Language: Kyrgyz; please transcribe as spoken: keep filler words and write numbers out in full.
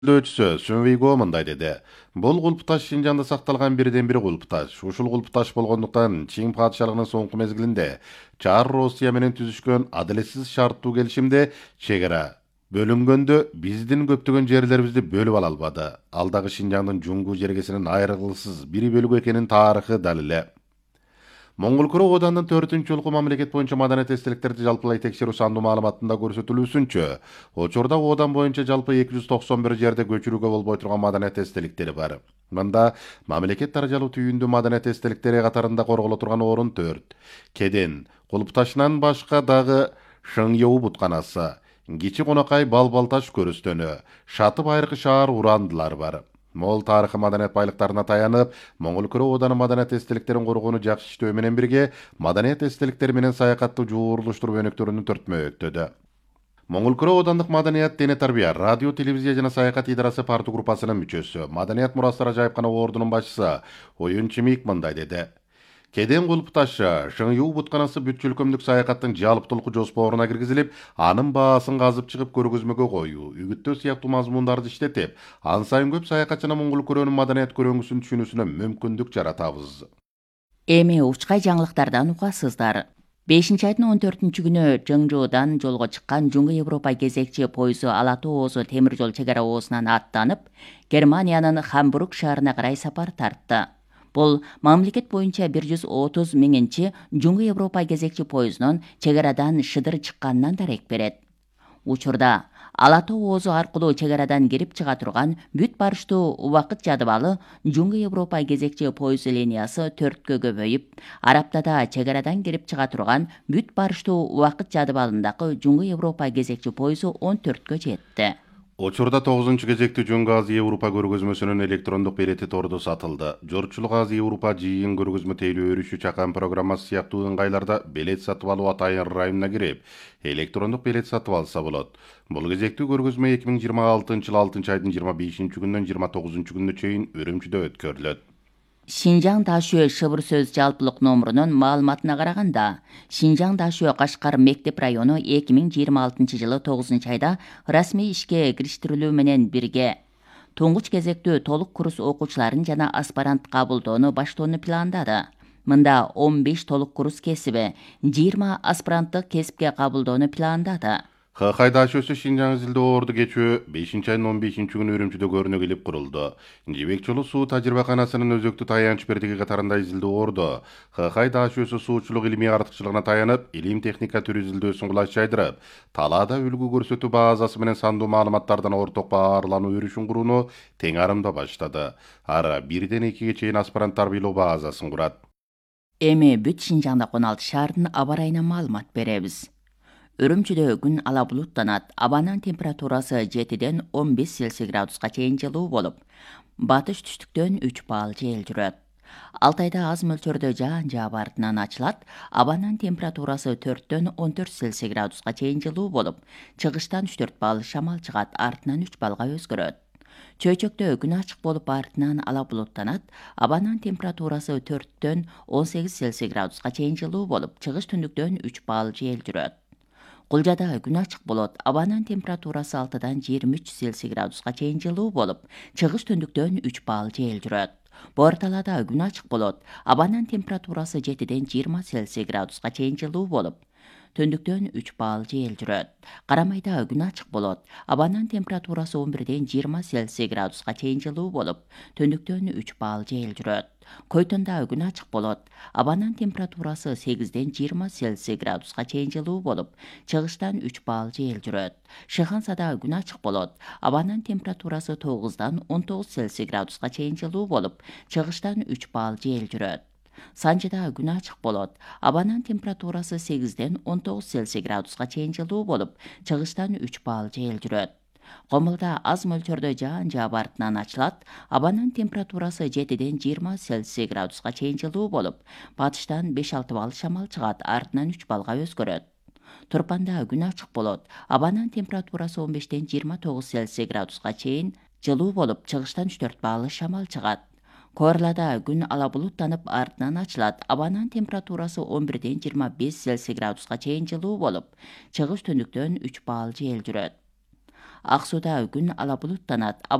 Өлчүсү Сөнвейго мындай деди. Бул кулпташ Шинжанда сакталган бирден бири кулпташ. Ушул кулпташ болгондуктан Чин падышалыгынын соңку мезгилинде Чар Россия менен түзүшкөн адилетсиз шарттуу келишимде чегара бөлүнгөндө биздин көптөгөн жерлерибизди бөлүп ала албады. Ал дагы Шинжаңдын Жуңгу жергесинин айрылгысыз бир бөлүгү экенин тарыхы далиле. Моңгол Куру Оодандын төртүнчү жылкы мамлекет боюнча маданият эстеликтерди жалпылай текшерүү сандуу маалыматында көрсөтүлүүсүнчө, учурда Оодан боюнча жалпы эки жүз токсон бир жерде көчүрүүгө болбой турган маданият эстеликтери бар. Мында мамлекет даражалуу түйүндүү маданият эстеликтери катарында корголо турган орун төрт. Кеден, кулупташынан башка дагы Шыңйоо бутканасы, Кичи Конакай Балбалташ көрүстөнү, Шаты Байыркы шаар урандылар бар. Мол тарыхы маданият байлыктарына таянып, Моңгол Куру Ооданы маданият эстеликтерин коргоону жакшы иштөө менен бирге, маданият эстеликтери менен саякатты жуурулуштуруу өнөктөрүнүн төртмө өттөдө. Моңгол Куру Оодандык маданият, дене тарбия, радио, телевизия жана саякат идарасы парту группасынын мүчөсү, маданият мурастары жайыпкана ордунун башчысы Оюн Чимик мындай деди. Кеден кулупташы Шыңйуу бутканасы бүт өлкөмдүк саякаттын жалптылкы жоспоруна киргизилип, анын баасын казып чыгып көргөзмөгө коюу, үгүттөө сыяктуу мазмундарды иштетип, ан сайын көп саякатчына Моңгол Көрөнүн маданият көрөңгүсүн түшүнүүсүнө мүмкүндүк жаратабыз. Эми учкай жаңылыктардан угасыздар. бешинчи айдын он төртүнчү күнү Чыңжуудан жолго чыккан Жуңгу Европа кезекчи пойузу Ала Тоо Оозу темир жол чек ара оозунан аттанып, Германиянын Хамбург шаарына карай сапар тартты. Бул мамлекет боюнча бир жүз отуз миңинчи Жуңгу Европа кезекчи пойузунун чек арадан шыдыр чыкканынан дарек берет. Учурда Ала Тоо Оозу аркылуу чек арадан кирип чыга турган бүт барыштуу убакыт жадыбалы Жуңгу Европа кезекчи пойуз линиясы төрткө көбөйүп, ар аптада чек арадан кирип чыга турган бүт барыштуу убакыт жадыбалындагы Жуңгу Европа кезекчи пойузу он төрткө жетти. Учурда тогузунчу кезекти Жуңгу Азия Европа көргөзмөсүнүн электрондук билети тордо сатылды. Жорчулук Азия Европа жыйын көргөзмө тейлөө өрүшү чакан программасы сыяктуу ыңгайларда билет сатып алуу атайын районуна кирип, электрондук билет сатып алса болот. Бул кезектүү көргөзмө эки миң жыйырма алтынчы жылы алтынчы айдын жыйырма бешинчи күнүнөн жыйырма тогузунчу күнүнө чейин Үрүмчүдө өткөрүлөт. Шинжаң Дашөө шыбыр сөз жалпылык номурунун маалыматына караганда, Шинжаң Дашөө Кашкар мектеп району эки миң жыйырма алтынчы жылы тогузунчу айда расмий ишке кириштирилүү менен бирге туңгуч кезектүү толук курс окуучуларын жана аспирант кабылдоону баштоону пландады. Мында он беш толук курс кесиби, жыйырма аспиранттык кесипке кабылдоону пландады. Хакай Дашөөсү Шинжаң изилдөө орду кечүү бешинчи айдын он бешинчи күнү Үрүмчүдө көрүнө келип курулду. Жибек жолу суу тажрыйбаканасынын өзөктүү таянч бердиги катарында изилдөө орду. Хакай Дашөөсү суучулук илимий артыкчылыгына таянып, илим техника түрү изилдөөсүн кулаш жайдырып, талаада үлгү көрсөтүү базасы менен сандуу маалыматтардан орток баарлануу өрүшүн курууну тең арымда баштады. Ара бирден экиге чейин аспиранттар бийлөө базасын курат. Эми бүт Шинжаңда он алты шаардын аба ырайына маалымат беребиз. Үрүмчүдө күн ала булуттанат, абанын температурасы жетиден он беш Цельсий градуска чейин жылуу болуп, батыш түштүктөн үч балл жел жүрөт. Алтайда аз мөлчөрдө жаан жаап артынан ачылат, абанын температурасы төрттөн он төрт Цельсий градуска чейин жылуу болуп, чыгыштан үч төрт балл шамал чыгат, артынан үч баллга өзгөрөт. Чөйчөктө күн ачык болуп артынан ала булуттанат, абанын температурасы төрттөн он сегиз Цельсий градуска чейин жылуу болуп, чыгыш түндүктөн үч балл жел жүрөт. Кулжада күн ачык болот, абанын температурасы алтыдан жыйырма үч Цельсий градуска чейин жылуу болуп, чыгыш түндүктөн үч балл жел жүрөт. Борталада күн ачык болот, абанын температурасы жетиден жыйырма Цельсий градуска чейин жылуу болуп, түндүктөн үч балл жел жүрөт. Карамайда күн ачык болот, абанын температурасы он бирден жыйырма Цельсий градуска чейин жылуу болуп, түндүктөн үч балл жел жүрөт. Койтонда күн ачык болот, абанын температурасы сегизден жыйырма Цельсий градуска чейин жылуу болуп, чыгыштан үч балл жел жүрөт. Шыхансада күн ачык болот, абанын температурасы тогуздан он тогуз Цельсий градуска чейин жылуу болуп, чыгыштан үч балл жел жүрөт. Санжыда күн ачык болот, абанын температурасы сегизден он тогуз Цельсий градуска чейин жылуу болуп, чыгыштан үч балл жел жүрөт. Комулда аз мөлчөрдө жаан жаап артынан ачылат, абанын температурасы жетиден жыйырма Цельсий градуска чейин жылуу болуп, батыштан беш алты балл шамал чыгат, артынан үч баллга өзгөрөт. Турпанда күн ачык болот, абанын температурасы он бештен жыйырма тогуз Цельсий градуска чейин жылуу болуп, чыгыштан үч төрт балл шамал чыгат. Коорлада күн ала булуттанып артынан ачылат, абанын температурасы он бирден жыйырма беш Цельсий градуска чейин жылуу болуп, чыгыш түндүктөн үч балл жел жүрөт. Ак сууда күн ала булуттанат.